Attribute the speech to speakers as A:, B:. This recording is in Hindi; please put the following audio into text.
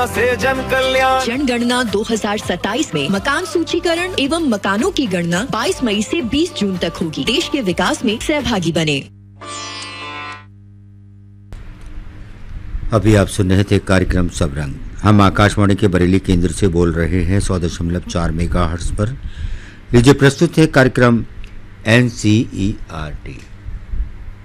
A: से जन कल्याण।
B: जनगणना 2027 में मकान सूचीकरण एवं मकानों की गणना 22 मई से 20 जून तक होगी। देश के विकास में सहभागी बने।
C: अभी आप सुन रहे थे कार्यक्रम सब रंग। हम आकाशवाणी के बरेली केंद्र से बोल रहे हैं 100.4 मेगाहर्ट्ज पर। लीजिए प्रस्तुत है कार्यक्रम NCERT।